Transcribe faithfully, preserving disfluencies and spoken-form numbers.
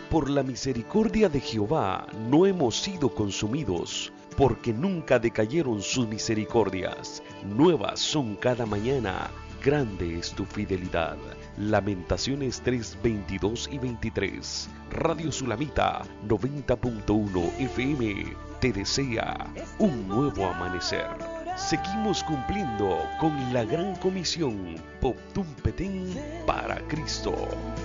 Por la misericordia de Jehová no hemos sido consumidos, porque nunca decayeron sus misericordias. Nuevas son cada mañana, grande es tu fidelidad. Lamentaciones tres, veintidós y veintitrés. Radio Sulamita noventa punto uno F M te desea un nuevo amanecer. Seguimos cumpliendo con la gran comisión Poptum Petén para Cristo.